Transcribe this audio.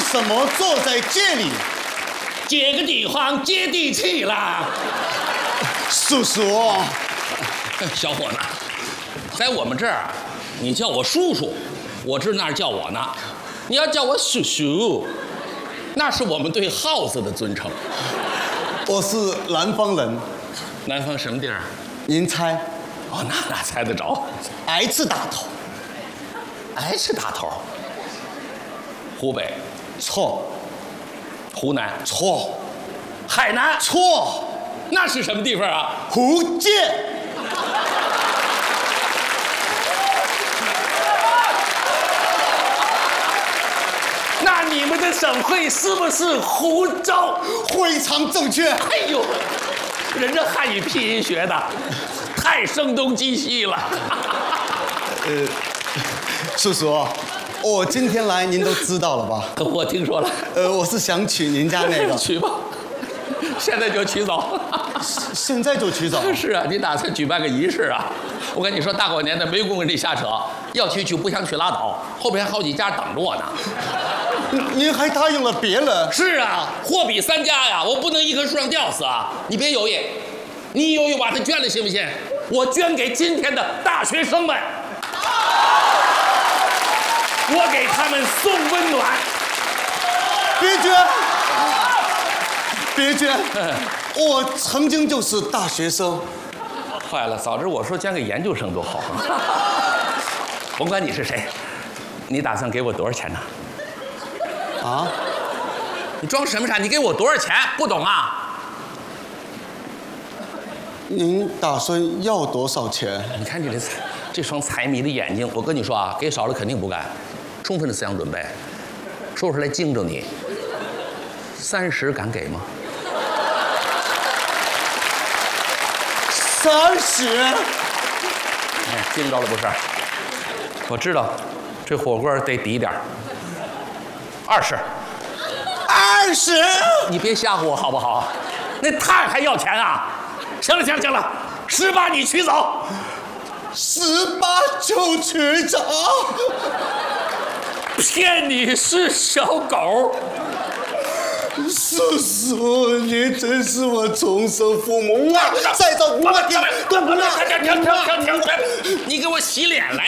什么坐在这里？ 这个地方接地气啦。 叔叔， 小伙子，在我们这儿，你叫我叔叔，我知那儿叫我呢。你要叫我叔叔，那是我们对耗子的尊称。 我是南方人， 南方什么地儿？ 您猜？ 哦，那哪猜得着？ 挨次打头。 挨次打头。湖北错。 湖南错。 海南错。 那是什么地方啊？ 福建。 那你们的省会是不是湖州？ 非常正确。 哎呦，人家汉语拼音学的，太声东击西了。 叔叔，我今天来您都知道了吧？ 我听说了。 我是想娶您家那个。 娶吧，现在就娶走。 现在就娶走？ 是啊，你打算举办个仪式啊？我跟你说，大过年的没工夫跟你瞎扯，要娶不想娶拉倒，后边还好几家等着我呢。 您还答应了别人？ 是啊，货比三家呀，我不能一棵树上吊死啊！你别犹豫，你犹豫把它捐了行不行？我捐给今天的大学生们，我给他们送温暖。 别捐，别捐！我曾经就是大学生。 坏了，早知我说捐给研究生多好。甭管你是谁，你打算给我多少钱呢？ 啊？ 你装什么傻？你给我多少钱？不懂啊？ 您打算要多少钱？ 你看你这双财迷的眼睛，我跟你说啊，给少了肯定不干，充分的思想准备，说出来惊着你。30敢给吗 ？30？ 哎，惊着了不是？我知道，这火锅得抵点20。 20？ 你别吓唬我好不好？那太还要钱啊！行了，18你取走。 18就取走？ 骗你是小狗。 叔叔，您真是我重生父母啊！再走5万天， 停！你给我洗脸来。